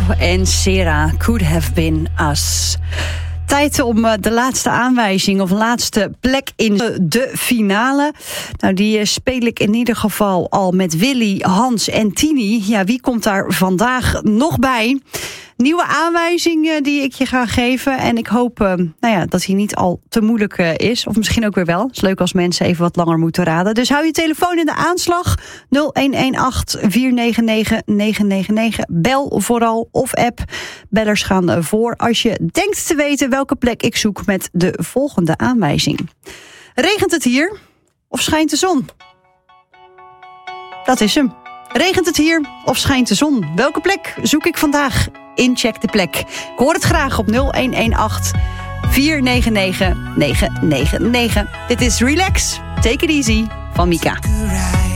en Sera, Could Have Been Us. Tijd om de laatste aanwijzing of laatste plek in de finale. Nou, die speel ik in ieder geval al met Willy, Hans en Tini. Ja, wie komt daar vandaag nog bij? Nieuwe aanwijzing die ik je ga geven. En ik hoop dat hij niet al te moeilijk is. Of misschien ook weer wel. Het is leuk als mensen even wat langer moeten raden. Dus hou je telefoon in de aanslag. 0118-499-999. Bel vooral of app. Bellers gaan voor als je denkt te weten welke plek ik zoek met de volgende aanwijzing. Regent het hier of schijnt de zon? Dat is hem. Regent het hier of schijnt de zon? Welke plek zoek ik vandaag in Check de Plek? Ik hoor het graag op 0118-499-999. Dit is Relax, Take It Easy van Mika.